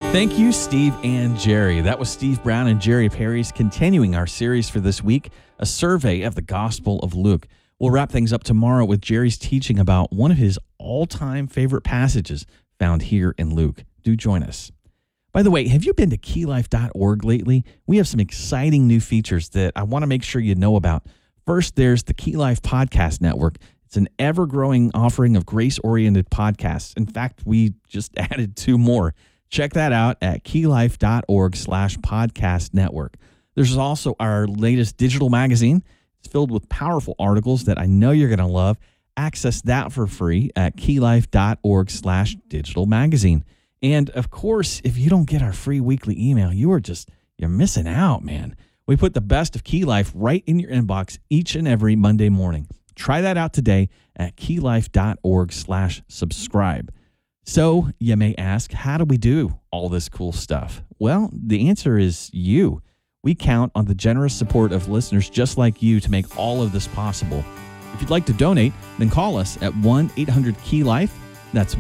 Thank you, Steve and Jerry. That was Steve Brown and Jerry Perry's continuing our series for this week, a survey of the Gospel of Luke. We'll wrap things up tomorrow with Jerry's teaching about one of his all-time favorite passages found here in Luke. Do join us. By the way, have you been to keylife.org lately? We have some exciting new features that I want to make sure you know about. First, there's the Key Life Podcast Network. It's an ever-growing offering of grace-oriented podcasts. In fact, we just added 2 more. Check that out at keylife.org/podcast network. There's also our latest digital magazine. It's filled with powerful articles that I know you're going to love. Access that for free at keylife.org/digital magazine. And of course, if you don't get our free weekly email, you're missing out, man. We put the best of Key Life right in your inbox each and every Monday morning. Try that out today at keylife.org/subscribe. So you may ask, how do we do all this cool stuff? Well, the answer is you. We count on the generous support of listeners just like you to make all of this possible. If you'd like to donate, then call us at 1-800-KEY-LIFE. That's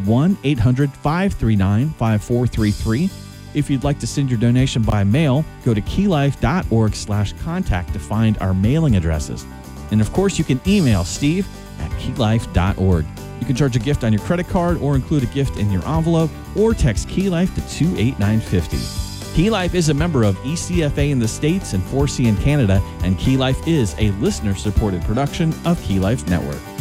1-800-539-5433. If you'd like to send your donation by mail, go to keylife.org/contact to find our mailing addresses. And of course, you can email Steve at keylife.org. You can charge a gift on your credit card or include a gift in your envelope or text Key Life to 28950. Key Life is a member of ECFA in the States and 4C in Canada, and Key Life is a listener-supported production of Key Life Network.